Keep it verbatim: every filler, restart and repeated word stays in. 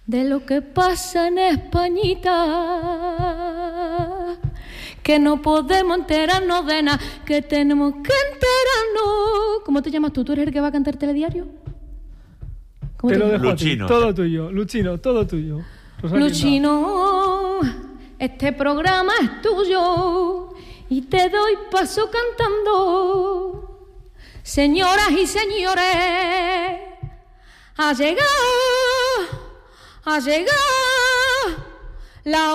de lo que pasa en Españita, que no podemos enterarnos de nada, que tenemos que enterarnos. ¿Cómo te llamas tú? ¿Tú eres el que va a cantar telediario? Te, te lo dejo Luchino. A ti. Todo tuyo, Luchino, todo tuyo. Rosalinda. Luchino, este programa es tuyo y te doy paso cantando. Señoras y señores, ha llegado, ha llegado la